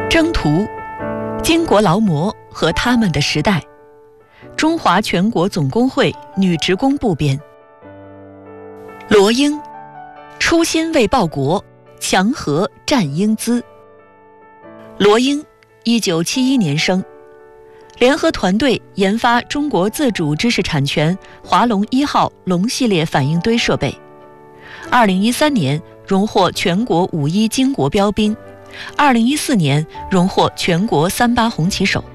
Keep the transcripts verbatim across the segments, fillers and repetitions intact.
征途、巾帼劳模和他们的时代，中华全国总工会女职工部编。罗英，初心为报国，强和战英姿。罗英，一九七一年生，联合团队研发中国自主知识产权华龙一号龙系列反应堆设备。二零一三年荣获全国五一巾帼标兵，二零一四年荣获全国三八红旗手。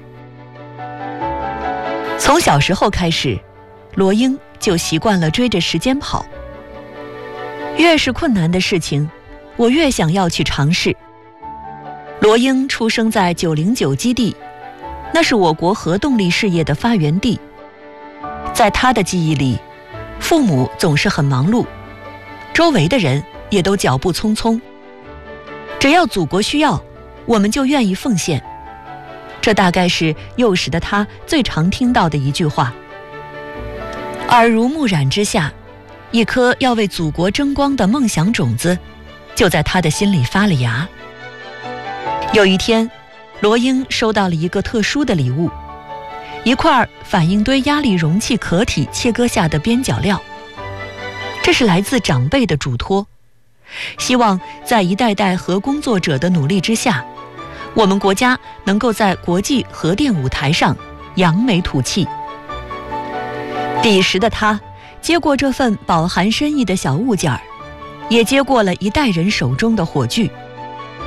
从小时候开始，罗英就习惯了追着时间跑。越是困难的事情，我越想要去尝试。罗英出生在九零九基地，那是我国核动力事业的发源地。在他的记忆里，父母总是很忙碌，周围的人也都脚步匆匆。只要祖国需要，我们就愿意奉献。这大概是幼时的他最常听到的一句话。耳濡目染之下，一颗要为祖国争光的梦想种子就在他的心里发了芽。有一天，罗英收到了一个特殊的礼物，一块反应堆压力容器壳体切割下的边角料。这是来自长辈的嘱托，希望在一代代核工作者的努力之下，我们国家能够在国际核电舞台上扬眉吐气。彼时的他接过这份饱含深意的小物件儿，也接过了一代人手中的火炬。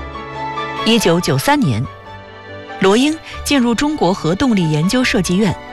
一九九三年，罗英进入中国核动力研究设计院，